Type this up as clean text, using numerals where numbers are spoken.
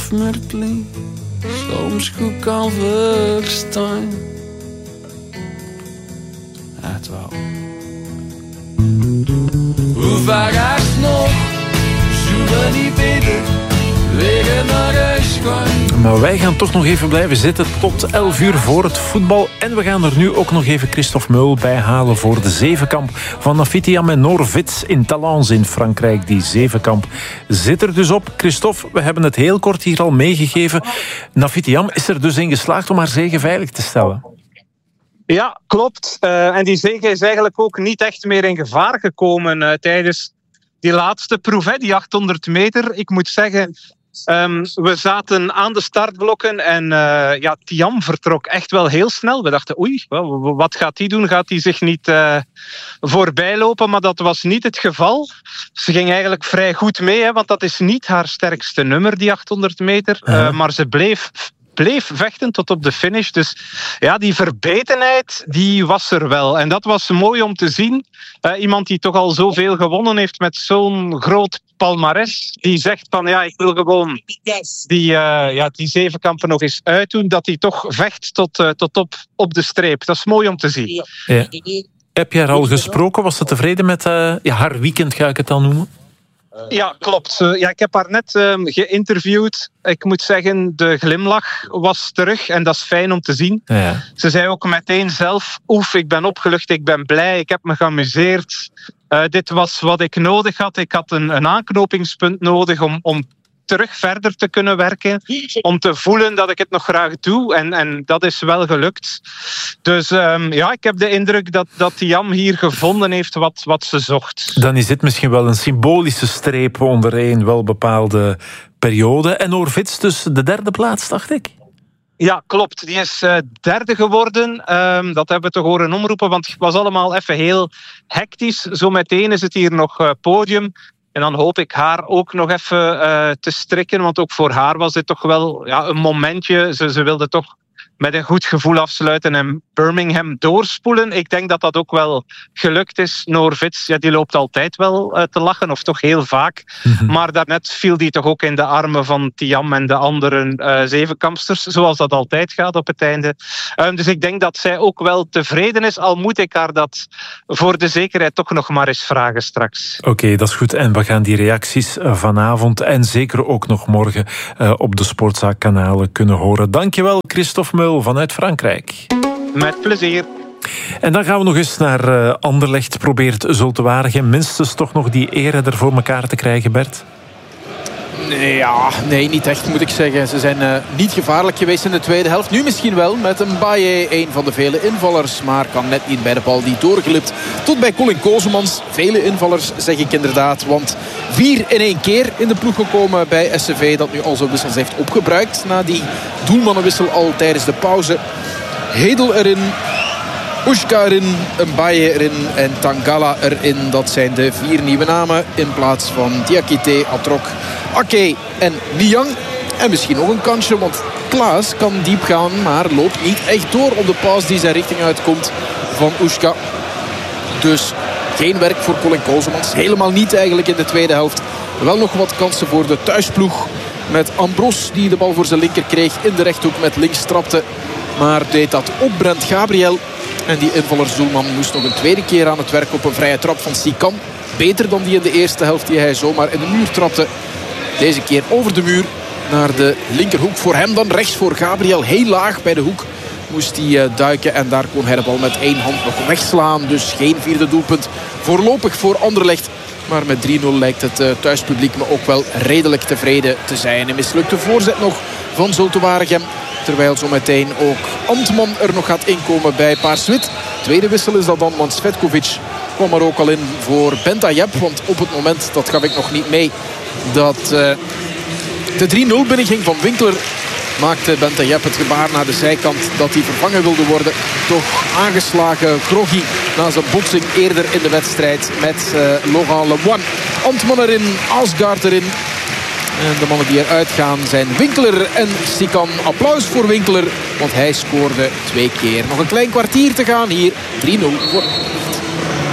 vermerkelijk soms goed kan verstaan. Echt wel. Hoe vaak is nog? Zullen niet beter weer naar huis gaan? Maar wij gaan toch nog even blijven zitten tot 11 uur voor het voetbal. En we gaan er nu ook nog even Christophe Meul bij halen voor de zevenkamp van Nafitiam en Noorwitz in Talence in Frankrijk. Die zevenkamp zit er dus op. Christophe, we hebben het heel kort hier al meegegeven. Nafitiam is er dus in geslaagd om haar zege veilig te stellen. Ja, klopt. En die zege is eigenlijk ook niet echt meer in gevaar gekomen tijdens die laatste proef, die 800 meter. Ik moet zeggen, we zaten aan de startblokken en Thiam vertrok echt wel heel snel. We dachten, oei, wat gaat hij doen? Gaat hij zich niet voorbij lopen? Maar dat was niet het geval. Ze ging eigenlijk vrij goed mee, want dat is niet haar sterkste nummer, die 800 meter. Maar ze bleef vechten tot op de finish. Dus ja, die verbetenheid, die was er wel. En dat was mooi om te zien. Iemand die toch al zoveel gewonnen heeft met zo'n groot palmares, die zegt van, ja, ik wil gewoon die zevenkampen nog eens uitdoen, dat hij toch vecht tot op de streep. Dat is mooi om te zien. Ja. Heb je haar al gesproken? Was ze tevreden met haar weekend, ga ik het dan noemen? Ja, klopt. Ik heb haar net geïnterviewd. Ik moet zeggen, de glimlach was terug en dat is fijn om te zien. Ja. Ze zei ook meteen zelf, ik ben opgelucht, ik ben blij, ik heb me geamuseerd. Dit was wat ik nodig had. Ik had een aanknopingspunt nodig om terug verder te kunnen werken. Om te voelen dat ik het nog graag doe. En dat is wel gelukt. Dus ik heb de indruk dat Thiam hier gevonden heeft wat ze zocht. Dan is dit misschien wel een symbolische streep onder een welbepaalde periode. En Noorwitz dus de derde plaats, dacht ik. Ja, klopt. Die is derde geworden. Dat hebben we toch horen omroepen, want het was allemaal even heel hectisch. Zo meteen is het hier nog podium. En dan hoop ik haar ook nog even te strikken, want ook voor haar was dit toch wel een momentje. Ze wilde toch met een goed gevoel afsluiten en Birmingham doorspoelen. Ik denk dat dat ook wel gelukt is. Noorwitz, die loopt altijd wel te lachen, of toch heel vaak. Mm-hmm. Maar daarnet viel die toch ook in de armen van Thiam en de andere zevenkampsters, zoals dat altijd gaat op het einde. Dus ik denk dat zij ook wel tevreden is, al moet ik haar dat voor de zekerheid toch nog maar eens vragen straks. Oké, dat is goed. En we gaan die reacties vanavond en zeker ook nog morgen op de Sportzaakkanalen kunnen horen. Dankjewel, Christophe Meul vanuit Frankrijk. Met plezier. En dan gaan we nog eens naar Anderlecht. Probeert Zulte Waregem minstens toch nog die ere er voor elkaar te krijgen, Bert? Nee, niet echt moet ik zeggen. Ze zijn niet gevaarlijk geweest in de tweede helft. Nu misschien wel met een Baye, een van de vele invallers. Maar kan net niet bij de bal die doorglipt. Tot bij Colin Kozemans. Vele invallers zeg ik inderdaad. Want 4 in 1 keer in de ploeg gekomen bij SCV. Dat nu al zo wissels heeft opgebruikt. Na die doelmannenwissel al tijdens de pauze. Hedel erin. Ushka erin, Mbaye erin en Tangala erin. Dat zijn de 4 nieuwe namen in plaats van Diakité, Atrok, Ake en Niang. En misschien nog een kansje, want Klaas kan diep gaan, maar loopt niet echt door op de paas die zijn richting uitkomt van Ushka. Dus geen werk voor Colin Kozemans. Helemaal niet eigenlijk in de tweede helft. Wel nog wat kansen voor de thuisploeg. Met Ambros die de bal voor zijn linker kreeg. In de rechthoek met links trapte. Maar deed dat op Brent Gabriel. En die invaller Zulman moest nog een tweede keer aan het werk op een vrije trap van Sikan. Beter dan die in de eerste helft die hij zomaar in de muur trapte. Deze keer over de muur naar de linkerhoek. Voor hem dan rechts voor Gabriel. Heel laag bij de hoek moest hij duiken. En daar kon hij de bal met 1 hand nog wegslaan. Dus geen vierde doelpunt voorlopig voor Anderlecht. Maar met 3-0 lijkt het thuispubliek me ook wel redelijk tevreden te zijn. Een mislukte voorzet nog van Zulte Waregem. Terwijl zometeen ook Antman er nog gaat inkomen bij Paarswit. Tweede wissel is dat dan, want Svetkovic kwam er ook al in voor Bentayeb. Want op het moment, dat gaf ik nog niet mee, dat de 3-0 binnenging van Winkler, maakte Bentayeb het gebaar naar de zijkant dat hij vervangen wilde worden. Toch aangeslagen groggy na zijn botsing eerder in de wedstrijd met Laurent Lemoine. Antman erin, Asgaard erin. En de mannen die eruit gaan zijn Winkler en Sikan. Applaus voor Winkler, want hij scoorde 2 keer. Nog een klein kwartier te gaan hier. 3-0 voor